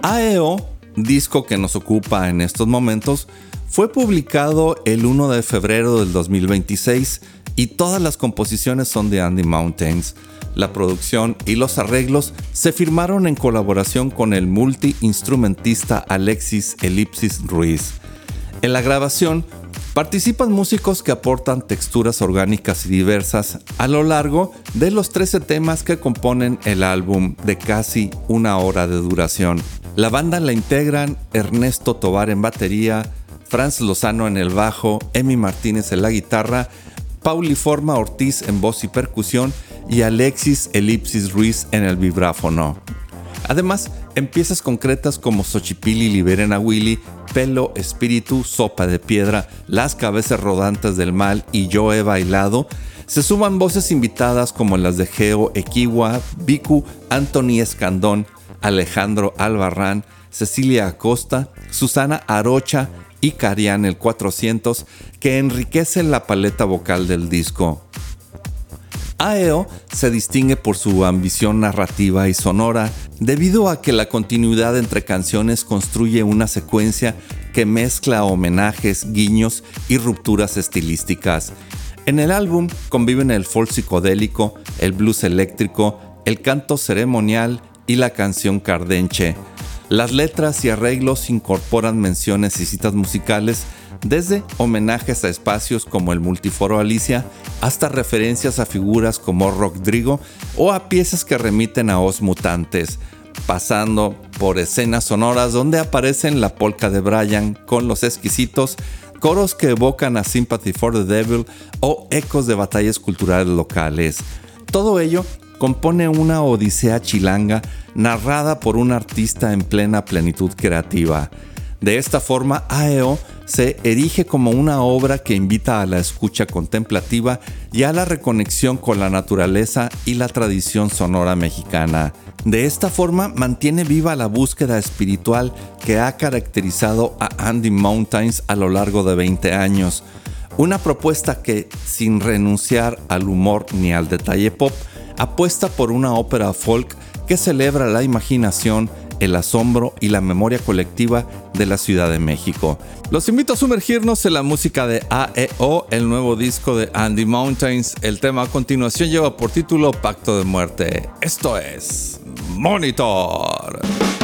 AEO, disco que nos ocupa en estos momentos, fue publicado el 1 de febrero del 2026 y todas las composiciones son de Andy Mountains. La producción y los arreglos se firmaron en colaboración con el multiinstrumentista Alexis Elipsis Ruiz. En la grabación participan músicos que aportan texturas orgánicas y diversas a lo largo de los 13 temas que componen el álbum de casi una hora de duración. La banda la integran Ernesto Tovar en batería, Franz Lozano en el bajo, Emi Martínez en la guitarra, Pauliforma Ortiz en voz y percusión y Alexis Elipsis Ruiz en el vibráfono. Además, en piezas concretas como Xochipilli Liberen a Willy, Pelo, Espíritu, Sopa de Piedra, Las Cabezas Rodantes del Mal y Yo He Bailado, se suman voces invitadas como las de Geo Equiwa, Vicu, Anthony Escandón, Alejandro Albarrán, Cecilia Acosta, Susana Arocha y Carián el 400, que enriquecen la paleta vocal del disco. AEO se distingue por su ambición narrativa y sonora, debido a que la continuidad entre canciones construye una secuencia que mezcla homenajes, guiños y rupturas estilísticas. En el álbum conviven el folk psicodélico, el blues eléctrico, el canto ceremonial y la canción cardenche. Las letras y arreglos incorporan menciones y citas musicales, desde homenajes a espacios como el Multiforo Alicia hasta referencias a figuras como Rodrigo o a piezas que remiten a Os Mutantes, pasando por escenas sonoras donde aparecen la polka de Brian con Los Exquisitos, coros que evocan a Sympathy for the Devil o ecos de batallas culturales locales. Todo ello compone una odisea chilanga narrada por un artista en plena plenitud creativa. De esta forma, AEO se erige como una obra que invita a la escucha contemplativa y a la reconexión con la naturaleza y la tradición sonora mexicana. De esta forma, mantiene viva la búsqueda espiritual que ha caracterizado a Andy Mountains a lo largo de 20 años. Una propuesta que, sin renunciar al humor ni al detalle pop, apuesta por una ópera folk que celebra la imaginación, el asombro y la memoria colectiva de la Ciudad de México. Los invito a sumergirnos en la música de AEO, el nuevo disco de Andy Mountains. El tema a continuación lleva por título Pacto de Muerte. Esto es Monitor.